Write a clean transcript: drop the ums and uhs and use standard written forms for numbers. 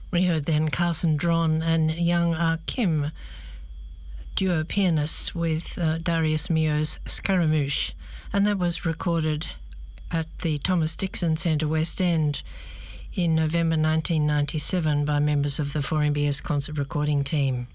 We heard then Carson Dron and Young Ah Kim, duo pianists with Darius Milhaud's Scaramouche, and that was recorded at the Thomas Dixon Centre, West End, in November 1997 by members of the 4MBS concert recording team.